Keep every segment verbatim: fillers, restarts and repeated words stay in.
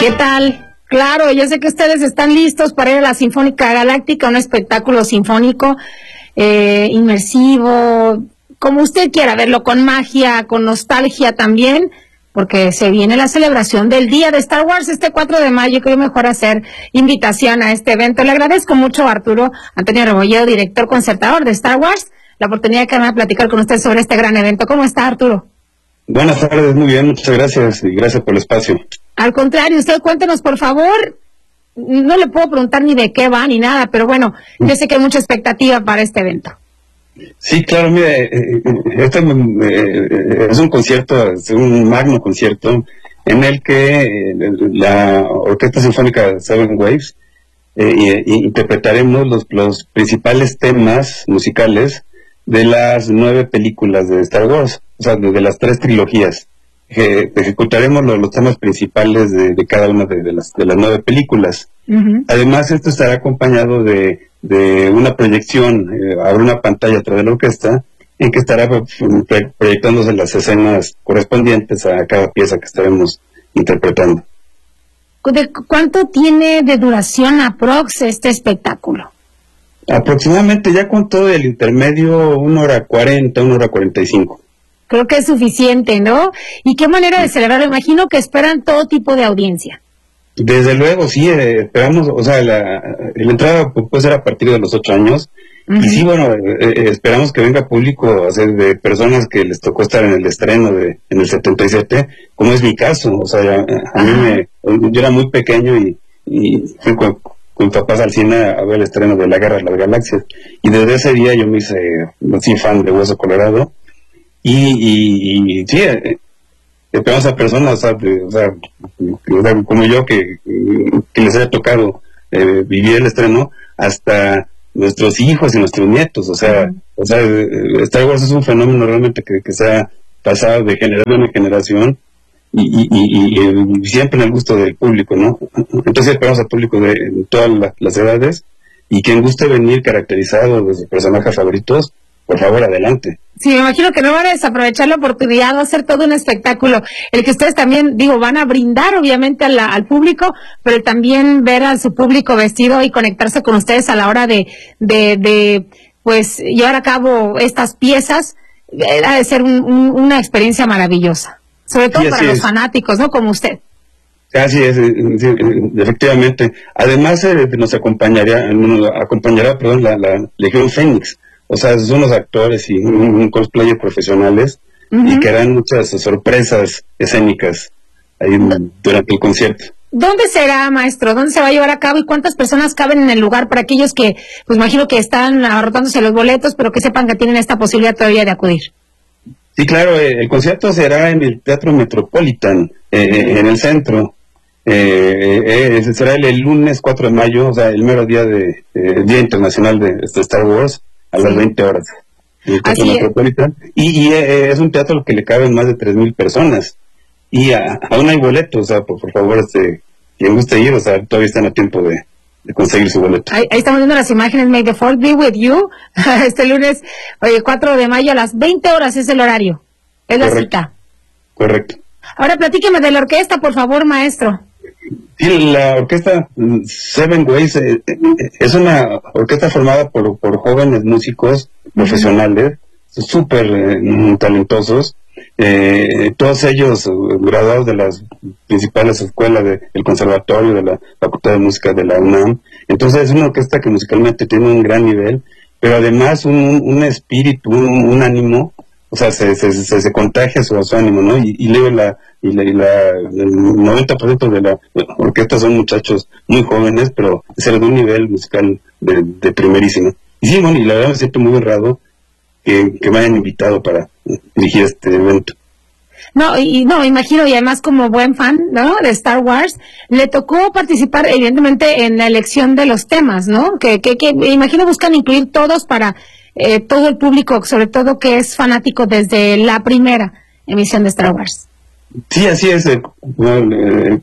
¿Qué tal? Claro, yo sé que ustedes están listos para ir a la Sinfónica Galáctica, un espectáculo sinfónico, eh, inmersivo, como usted quiera verlo, con magia, con nostalgia también, porque se viene la celebración del Día de Star Wars este cuatro de mayo. Creo mejor hacer invitación a este evento. Le agradezco mucho a Arturo Antonio Rebolledo, director concertador de Star Wars, la oportunidad que me va a platicar con usted sobre este gran evento. ¿Cómo está, Arturo? Buenas tardes, muy bien, muchas gracias y gracias por el espacio. Al contrario, usted cuéntenos, por favor. No le puedo preguntar ni de qué va ni nada, pero bueno, yo sé que hay mucha expectativa para este evento. Sí, claro, mire, eh, este eh, es un concierto, es un magno concierto en el que eh, la Orquesta Sinfónica Seven Waves eh, interpretaremos los, los principales temas musicales de las nueve películas de Star Wars, o sea, de, de las tres trilogías. Eh, ejecutaremos los, los temas principales de, de cada una de, de, las, de las nueve películas. Uh-huh. Además, esto estará acompañado de, de una proyección, eh, habrá una pantalla a través de la orquesta en que estará pre- proyectándose las escenas correspondientes a cada pieza que estaremos interpretando. ¿De cuánto tiene de duración aprox este espectáculo? Aproximadamente, ya con todo el intermedio, una hora cuarenta, una hora cuarenta y cinco. Creo que es suficiente, ¿no? ¿Y qué manera de celebrar? Imagino que esperan todo tipo de audiencia. Desde luego, sí, eh, esperamos, o sea, la, la entrada puede ser a partir de los ocho años. Uh-huh. Y sí, bueno, eh, eh, esperamos que venga público, o sea, de personas que les tocó estar en el estreno de en el setenta y siete, como es mi caso. O sea, ya, a mí me, yo era muy pequeño y, y fui con, con mis papás al cine a ver el estreno de La Guerra de las Galaxias. Y desde ese día yo me hice así fan de Hueso Colorado. Y, y, y sí, eh, esperamos a personas, o sea, de, o sea, como yo, que, que les haya tocado eh, vivir el estreno, hasta nuestros hijos y nuestros nietos. O sea, uh-huh. o sea, Star Wars es un fenómeno realmente que, que se ha pasado de generación en generación y, y, y, y siempre en el gusto del público, ¿no? Entonces esperamos al público de, de todas la, las edades, y quien guste venir caracterizado de sus personajes favoritos, por favor, adelante. Sí, me imagino que no van a desaprovechar la oportunidad, va a ser todo un espectáculo, el que ustedes también, digo, van a brindar obviamente a la, al público, pero también ver a su público vestido y conectarse con ustedes a la hora de, de, de pues, llevar a cabo estas piezas, ha de ser un, un, una experiencia maravillosa, sobre todo sí, para los es. fanáticos, ¿no? Como usted. Así es, sí, efectivamente. Además, eh, nos acompañaría, nos acompañará, perdón, la, la Legión Fénix. O sea, son los actores y un, un cosplayer profesionales, uh-huh. y que harán muchas sorpresas escénicas ahí durante el concierto. ¿Dónde será, maestro? ¿Dónde se va a llevar a cabo y cuántas personas caben en el lugar para aquellos que, pues imagino que están abarrotándose los boletos, pero que sepan que tienen esta posibilidad todavía de acudir? Sí, claro, eh, el concierto será en el Teatro Metropolitan, eh, en el centro. Eh, eh, será el, el lunes cuatro de mayo, o sea, el mero día de eh, Día Internacional de, de Star Wars, a las veinte horas. El Teatro Metropolitan. Y, y eh, es un teatro al que le caben más de tres mil personas. Y a, aún hay boletos, o sea, por, por favor, este, quien guste ir, o sea, todavía están a tiempo de, de conseguir su boleto. Ahí, ahí estamos viendo las imágenes. May the Fourth be with you. Este lunes, oye, cuatro de mayo a las veinte horas es el horario. Es la Correcto. cita. Correcto. Ahora platíqueme de la orquesta, por favor, maestro. Sí, la orquesta Seven Ways eh, eh, es una orquesta formada por, por jóvenes músicos profesionales, uh-huh. súper eh, talentosos, eh, todos ellos graduados de las principales escuelas del de, conservatorio, de la Facultad de Música de la UNAM. Entonces es una orquesta que musicalmente tiene un gran nivel, pero además un, un espíritu, un, un ánimo. O sea, se, se, se, se contagia su, su ánimo, ¿no? Y, y luego la, y la, y la, el noventa por ciento de la orquesta son muchachos muy jóvenes, pero ser de un nivel musical de, de primerísimo. Y sí, bueno, y la verdad me siento muy honrado que, que me hayan invitado para dirigir este evento. No, y no, imagino, y además como buen fan, ¿no?, de Star Wars, le tocó participar evidentemente en la elección de los temas, ¿no? Que, que, que imagino buscan incluir todos para eh, todo el público, sobre todo que es fanático desde la primera emisión de Star Wars. Sí, así es. Eh, eh,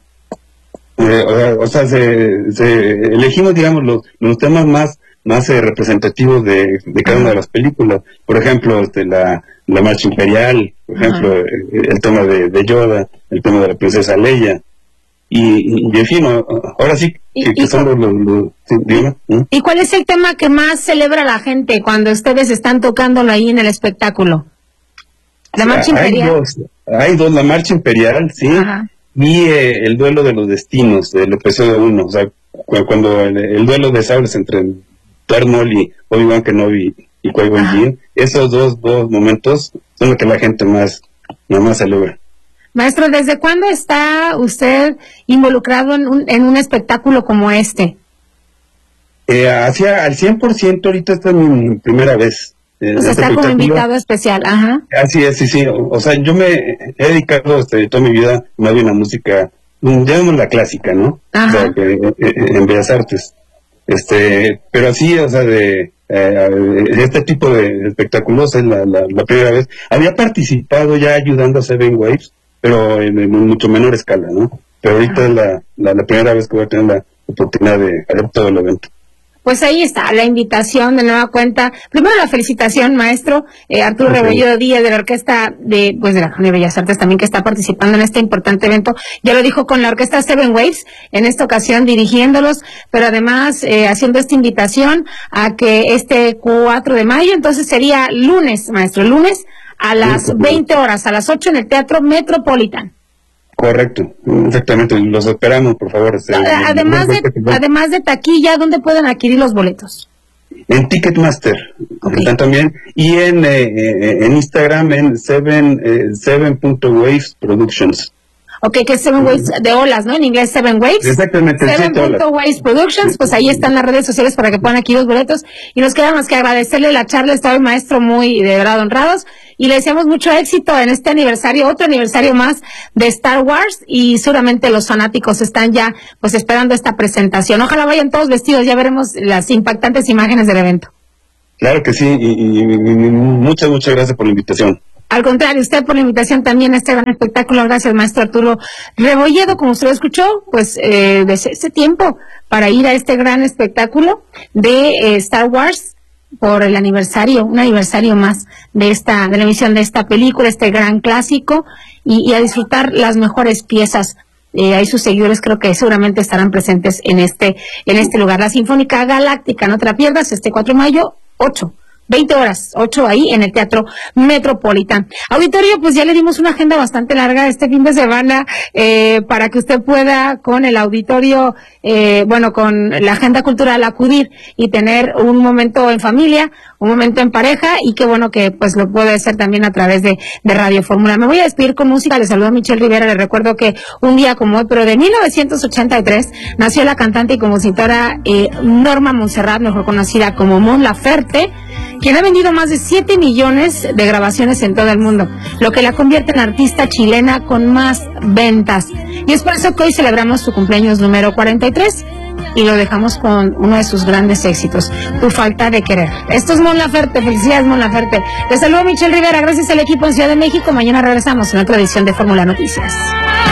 eh, o sea, se, se elegimos, digamos, los, los temas más más eh, representativos de, de cada una de las películas. Por ejemplo, este, la, la marcha imperial, por ejemplo, uh-huh. el, el tema de, de Yoda, el tema de la princesa Leia. y, y en fin, ahora sí que, que son los... los, los sí, dime, ¿eh? ¿Y cuál es el tema que más celebra la gente cuando ustedes están tocándolo ahí en el espectáculo? La marcha hay imperial. Dos, hay dos, la marcha imperial, sí, Ajá. y eh, el duelo de los destinos del episodio uno, o sea, cu cuando el, el duelo de sables entre Darth Maul y Obi-Wan Kenobi y Qui-Gon Jinn, esos dos, dos momentos son los que la gente más, más celebra. Maestro, ¿desde cuándo está usted involucrado en un, en un espectáculo como este? Eh, hacia al cien por ciento, ahorita esta es mi primera vez. Eh, Pues este está como invitado especial, ajá. Así es, sí, sí. O, o sea, yo me he dedicado este, toda mi vida más bien a música, llamémosla clásica, ¿no? Ajá. O sea, que, eh, en Bellas Artes. Este, pero así, o sea, de eh, este tipo de espectáculos es la, la, la primera vez. Había participado ya ayudando a Seven Waves, pero en, en mucho menor escala, ¿no? Pero ahorita es la, la, la primera vez que voy a tener la oportunidad de hacer todo el evento. Pues ahí está la invitación de nueva cuenta. Primero la felicitación, maestro eh, Arturo Okay. Rebolledo Díaz, de la orquesta de pues de la Academia de Bellas Artes también, que está participando en este importante evento. Ya lo dijo con la orquesta Seven Waves, en esta ocasión dirigiéndolos, pero además eh, haciendo esta invitación a que este cuatro de mayo, entonces sería lunes, maestro, lunes a las veinte horas, a las ocho en el Teatro Metropolitan. Correcto, exactamente, los esperamos, por favor. Este, Además de, además de taquilla, ¿dónde pueden adquirir los boletos? En Ticketmaster, Okay. están también, y en eh, eh, en Instagram en seven, eh, seven punto waves productions. Ok, que es Seven Waves de olas, ¿no? En inglés Seven Waves. Exactamente, Seven siete olas. Waves Productions, pues ahí están las redes sociales para que puedan aquí los boletos. Y nos queda más que agradecerle la charla, está el maestro muy de verdad honrados. Y le deseamos mucho éxito en este aniversario, otro aniversario más de Star Wars. Y seguramente los fanáticos están ya pues esperando esta presentación. Ojalá vayan todos vestidos, ya veremos las impactantes imágenes del evento. Claro que sí, y, y, y muchas, muchas gracias por la invitación. Al contrario, usted por la invitación también a este gran espectáculo. Gracias, maestro Arturo Rebolledo. Como usted lo escuchó, pues eh, desde ese tiempo para ir a este gran espectáculo de eh, Star Wars por el aniversario, un aniversario más de esta, de la emisión de esta película, este gran clásico, y, y a disfrutar las mejores piezas. Eh, ahí sus seguidores creo que seguramente estarán presentes en este, en este lugar. La Sinfónica Galáctica, no te la pierdas, este cuatro de mayo, ocho. veinte horas, ocho ahí en el Teatro Metropolitan. Auditorio, pues ya le dimos una agenda bastante larga este fin de semana eh, para que usted pueda con el auditorio, eh, bueno, con la agenda cultural acudir y tener un momento en familia, un momento en pareja, y qué bueno que pues lo puede hacer también a través de, de Radio Fórmula. Me voy a despedir con música, le saludo a Michelle Rivera, le recuerdo que un día como hoy, pero de mil novecientos ochenta y tres, nació la cantante y compositora eh, Norma Montserrat, mejor conocida como Mon Laferte, quien ha vendido más de siete millones de grabaciones en todo el mundo, lo que la convierte en la artista chilena con más ventas. Y es por eso que hoy celebramos su cumpleaños número cuarenta y tres y lo dejamos con uno de sus grandes éxitos, Tu falta de querer. Esto es Mon Laferte, felicidades Mon Laferte. Les saludo Michelle Rivera, gracias al equipo en Ciudad de México. Mañana regresamos en otra edición de Fórmula Noticias.